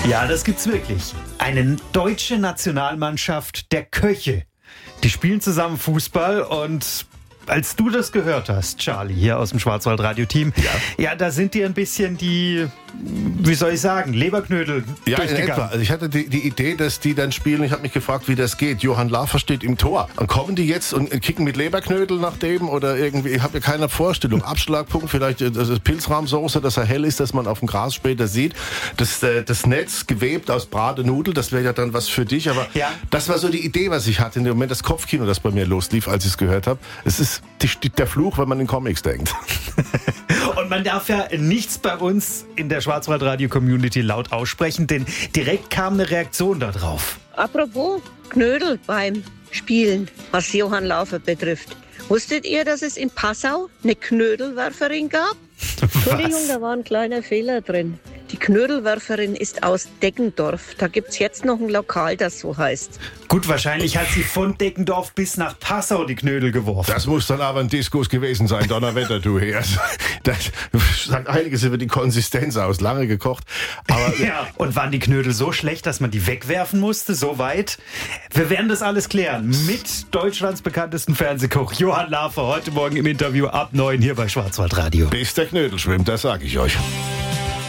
Ja, das gibt's wirklich. Eine deutsche Nationalmannschaft der Köche. Die spielen zusammen Fußball und als du das gehört hast, Charlie, hier aus dem Schwarzwald-Radio-Team, ja, da sind dir ein bisschen die, wie soll ich sagen, Leberknödel durchgegangen. In etwa. Also ich hatte die Idee, dass die dann spielen. Ich habe mich gefragt, wie das geht. Johann Lafer steht im Tor. Und kommen die jetzt und kicken mit Leberknödel nach dem oder irgendwie? Ich habe ja keine Vorstellung. Abschlagpunkt, vielleicht das Pilzrahmsoße, dass er hell ist, dass man auf dem Gras später sieht. Das Netz gewebt aus Bratenudel, das wäre ja dann was für dich. Aber das war so die Idee, was ich hatte in dem Moment. Das Kopfkino, das bei mir loslief, als ich es gehört habe. Es ist der Fluch, wenn man in Comics denkt. Und man darf ja nichts bei uns in der Schwarzwald-Radio-Community laut aussprechen, denn direkt kam eine Reaktion darauf. Apropos Knödel beim Spielen, was Johann Lafer betrifft. Wusstet ihr, dass es in Passau eine Knödelwerferin gab? Entschuldigung, da war ein kleiner Fehler drin. Die Knödelwerferin ist aus Deggendorf. Da gibt's jetzt noch ein Lokal, das so heißt. Gut, wahrscheinlich hat sie von Deggendorf bis nach Passau die Knödel geworfen. Das muss dann aber ein Diskus gewesen sein, Donnerwetter, du her. Das sagt einiges über die Konsistenz aus. Lange gekocht. Aber ja, und waren die Knödel so schlecht, dass man die wegwerfen musste? So weit? Wir werden das alles klären mit Deutschlands bekanntesten Fernsehkoch Johann Lafer heute Morgen im Interview ab 9 hier bei Schwarzwaldradio. Bis der Knödel schwimmt, das sage ich euch.